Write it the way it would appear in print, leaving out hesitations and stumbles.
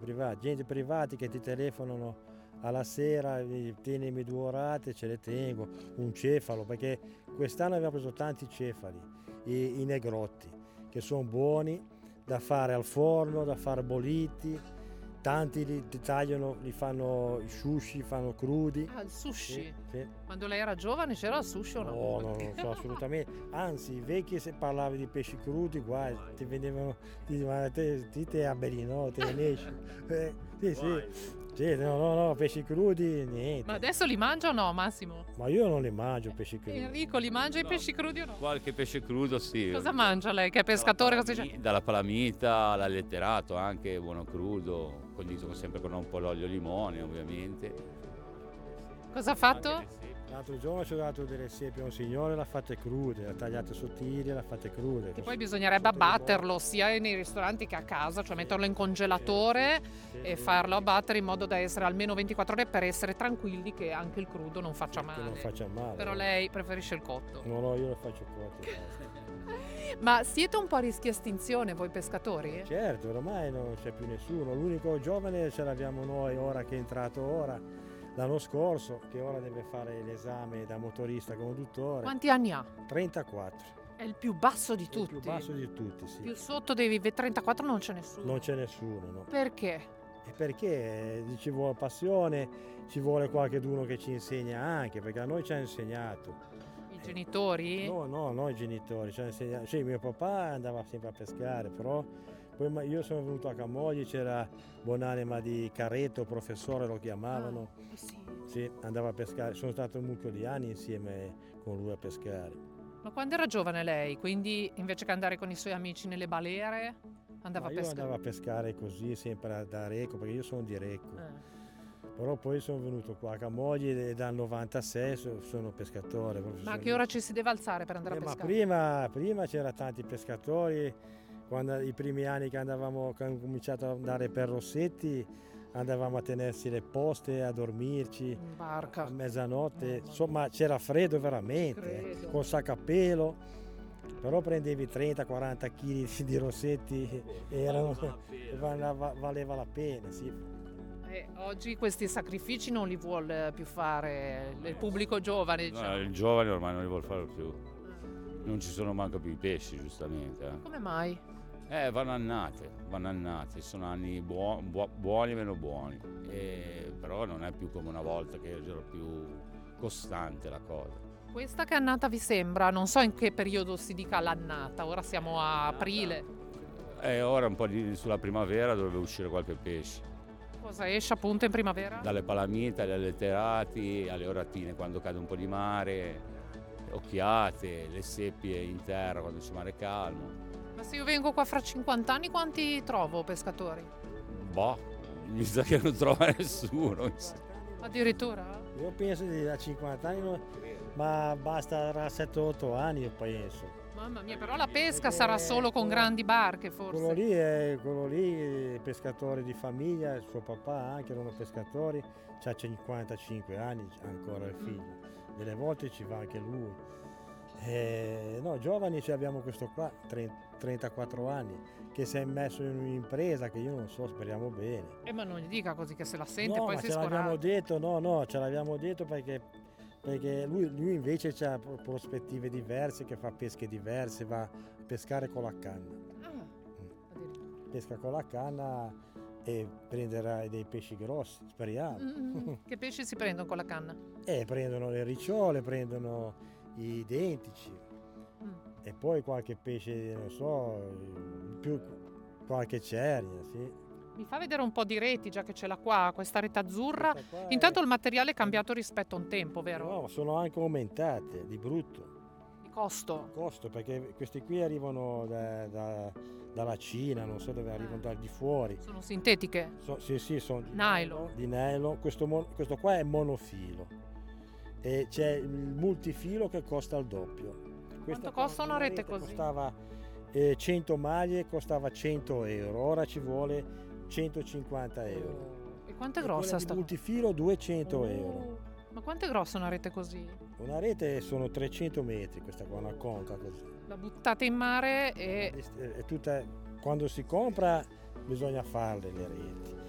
gente privati che ti telefonano alla sera, tienimi 2 orate, ce le tengo, un cefalo, perché quest'anno abbiamo preso tanti cefali, i negrotti, che sono buoni da fare al forno, da fare bolliti, tanti li tagliano, li fanno i sushi, fanno crudi. Ah, il sushi. Sì, sì. Quando lei era giovane c'era il sushi o no? No, non so assolutamente. Anzi, i vecchi se parlavi di pesci crudi, guai, ti vendevano, ti dicevano, te a Berlino, te ne esci. Sì, sì. Sì, no, pesci crudi, niente. Ma adesso li mangia o no, Massimo? Ma io non li mangio pesci crudi. Enrico, li mangia i pesci crudi o no? Qualche pesce crudo sì. Cosa mangia lei che è pescatore? Cosa c'è? Dalla palamita all'alletterato, anche buono crudo, condito sempre con un po' l'olio e limone ovviamente. Cosa ha fatto? L'altro giorno ci ho dato delle seppie a un signore, l'ha fatte crude, l'ha tagliate sottili, l'ha fatte crude. Che poi bisognerebbe abbatterlo sia nei ristoranti che a casa, cioè metterlo in congelatore e farlo abbattere in modo da essere almeno 24 ore per essere tranquilli che anche il crudo non faccia male. Che non faccia male. Però lei preferisce il cotto. No, io lo faccio cotto. Ma siete un po' a rischio estinzione voi pescatori? Certo, ormai non c'è più nessuno. L'unico giovane ce l'abbiamo noi ora che è entrato l'anno scorso, che ora deve fare l'esame da motorista conduttore. Quanti anni ha? 34. È il più basso di tutti. Il più basso di tutti, sì. Più sotto dei 34 non c'è nessuno. Non c'è nessuno, no. Perché? E perché ci vuole passione, ci vuole qualcuno che ci insegna anche, perché a noi ci ha insegnato. I genitori? No, i genitori ci ha insegnato. Sì, mio papà andava sempre a pescare, però poi io sono venuto a Camogli, c'era buonanima di Carretto, professore lo chiamavano. Sì. Sì, andava a pescare, sono stato un mucchio di anni insieme con lui a pescare. Ma quando era giovane lei, quindi invece che andare con i suoi amici nelle balere, andava a Io pescare? andavo a pescare così, sempre da Recco, perché io sono di Recco. Però poi sono venuto qua a Camogli e dal 96 sono pescatore. Ma a che ora ci si deve alzare per andare a pescare? Ma prima c'era tanti pescatori, quando i primi anni che abbiamo cominciato ad andare per Rossetti, andavamo a tenersi le poste, a dormirci In barca. a mezzanotte, insomma c'era freddo veramente, Credo. con sacco a pelo, però prendevi 30-40 kg di Rossetti e valeva la pena, sì. Oggi questi sacrifici non li vuole più fare il pubblico giovane, diciamo. No, il giovane ormai non li vuole fare più. Non ci sono manco più i pesci, giustamente. Come mai? Vanno annate, sono anni buoni e meno buoni, però non è più come una volta che era più costante la cosa. Questa che annata vi sembra? Non so in che periodo si dica l'annata, ora siamo a aprile. Ora un po' sulla primavera dovrebbe uscire qualche pesce. Cosa esce appunto in primavera? Dalle palamite, agli alletterati, alle oratine quando cade un po' di mare, occhiate, le seppie in terra quando c'è mare calmo. Ma se io vengo qua fra 50 anni quanti trovo pescatori? Boh, mi sa che non trova nessuno. Addirittura? Io penso di da 50 anni, ma basta 7-8 anni io penso. Mamma mia, però la pesca sarà solo con grandi barche forse. Quello lì, pescatore di famiglia, suo papà anche erano pescatori, ha 55 anni ancora il figlio, delle volte ci va anche lui. No, giovani abbiamo questo qua, 34 anni, che si è messo in un'impresa che io non so, speriamo bene. Ma non gli dica così che se la sente No, poi ma si ce l'abbiamo scoraggia. detto, no, ce l'abbiamo detto perché lui invece ha prospettive diverse, che fa pesche diverse, va a pescare con la canna. Addirittura. Pesca con la canna e prenderà dei pesci grossi, speriamo. Che pesci si prendono con la canna? Prendono le ricciole, prendono i dentici e poi qualche pesce, non so, più qualche cernia, sì. Mi fa vedere un po' di reti, già che ce l'ha qua, questa rete azzurra. Questa qua Intanto il materiale è cambiato rispetto a un tempo, vero? No, sono anche aumentate di brutto. Di costo. Costo, perché questi qui arrivano dalla Cina, non so dove arrivano, dal di fuori. Sono sintetiche? Sì, sono Nylon. di nylon. Questo qua è monofilo e c'è il multifilo che costa il doppio. Quanto costa una rete così? Costava 100 maglie, costava 100 euro, ora ci vuole 150 euro. E quanto è E grossa quella di sta? multifilo 200 euro. Ma quanto è grossa una rete così? Una rete sono 300 metri, questa qua, una conca così. La buttate in mare e È tutta, quando si compra bisogna farle le reti